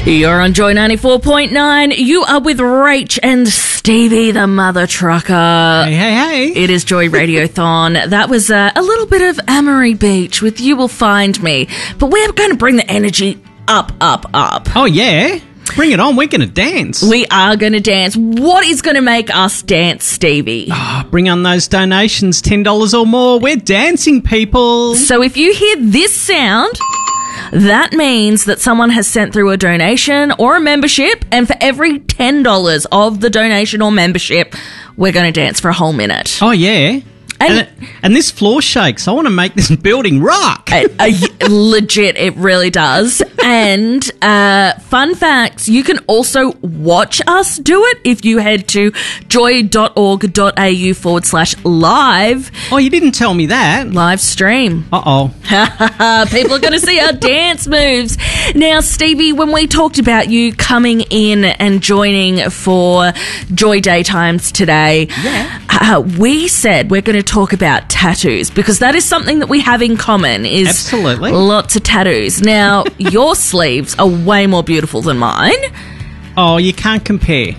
You're on Joy 94.9. You are with Rach and Stevie, the mother trucker. Hey. It is Joy Radiothon. That was a little bit of Amory Beach with You Will Find Me. But we're going to bring the energy up. Oh, yeah? Bring it on. We're going to dance. We are going to dance. What is going to make us dance, Stevie? Bring on those donations, $10 or more. We're dancing, people. So if you hear this sound, that means that someone has sent through a donation or a membership, and for every $10 of the donation or membership, we're going to dance for a whole minute. Oh, yeah. And this floor shakes. I want to make this building rock. Legit, it really does. And fun facts, you can also watch us do it if you head to joy.org.au/live. Oh, you didn't tell me that. Live stream. Uh-oh. People are going to see our dance moves. Now, Stevie, when we talked about you coming in and joining for Joy Daytimes today, we said we're going to talk about tattoos, because that is something that we have in common, is absolutely lots of tattoos. Now, your sleeves are way more beautiful than mine. Oh, you can't compare.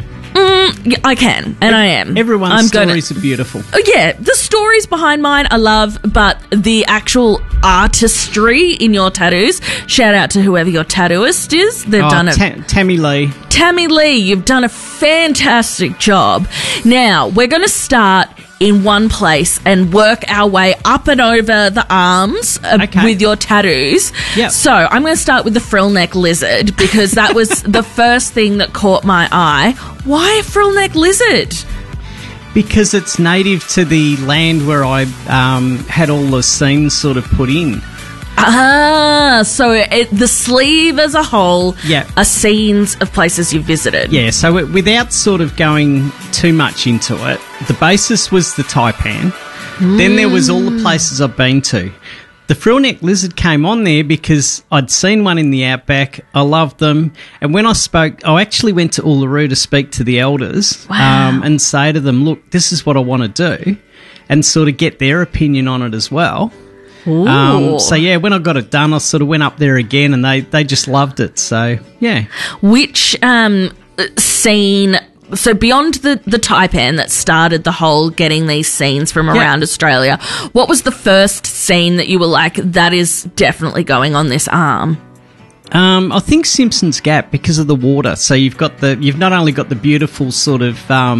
I can, and I am. Everyone's stories are beautiful. Oh, yeah, the stories behind mine I love, but the actual artistry in your tattoos, shout out to whoever your tattooist is. They've done it. Tammy Lee. Tammy Lee, you've done a fantastic job. Now, we're going to start in one place and work our way up and over the arms with your tattoos. Yep. So I'm going to start with the frill neck lizard, because that was the first thing that caught my eye. Why a frill neck lizard? Because it's native to the land where I had all the scenes sort of put in. So the sleeve as a whole are scenes of places you've visited. Yeah, so without sort of going too much into it, the basis was the Taipan. Then there was all the places I've been to. The frill neck lizard came on there because I'd seen one in the outback. I loved them. And when I actually went to Uluru to speak to the elders and say to them, look, this is what I want to do, and sort of get their opinion on it as well. So, yeah, when I got it done, I sort of went up there again, and they just loved it. So, yeah. Which scene... So beyond the Taipan that started the whole getting these scenes from around Australia, what was the first scene that you were like, that is definitely going on this arm? I think Simpson's Gap, because of the water. So you've not only got the beautiful sort of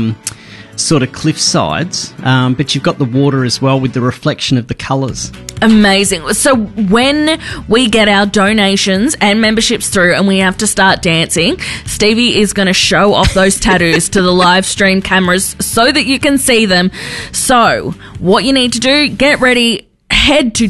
cliff sides, but you've got the water as well with the reflection of the colours. Amazing. So when we get our donations and memberships through and we have to start dancing, Stevie is going to show off those tattoos to the live stream cameras so that you can see them. So what you need to do, get ready. Head to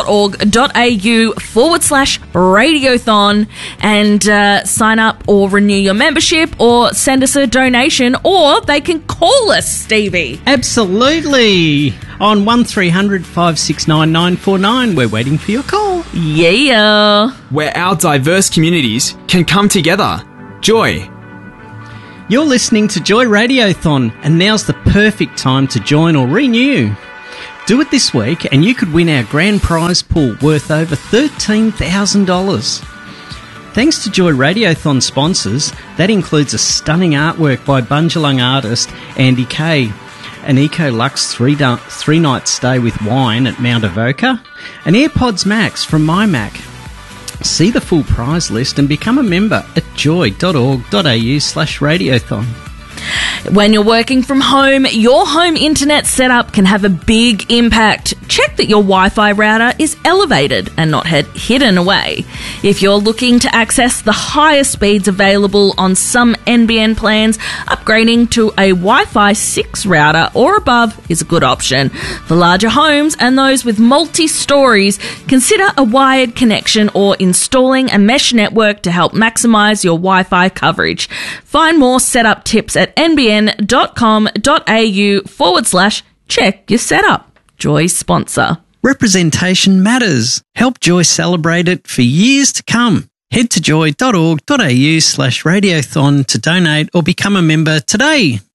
joy.org.au/radiothon and sign up or renew your membership, or send us a donation, or they can call us, Stevie. Absolutely. On 1300 569 949. We're waiting for your call. Yeah. Where our diverse communities can come together. Joy. You're listening to Joy Radiothon, and now's the perfect time to join or renew. Do it this week and you could win our grand prize pool worth over $13,000. Thanks to Joy Radiothon sponsors, that includes a stunning artwork by Bundjalung artist Andy Kay, an Eco-Lux three-night stay with wine at Mount Avoca, and AirPods Max from MyMac. See the full prize list and become a member at joy.org.au/radiothon. When you're working from home, your home internet setup can have a big impact. Check that your Wi-Fi router is elevated and not hidden away. If you're looking to access the highest speeds available on some NBN plans, upgrading to a Wi-Fi 6 router or above is a good option. For larger homes and those with multi-stories, consider a wired connection or installing a mesh network to help maximise your Wi-Fi coverage. Find more setup tips at nbn.com.au/check your setup. Joy sponsor. Representation matters. Help Joy celebrate it for years to come. Head to joy.org.au/radiothon to donate or become a member today.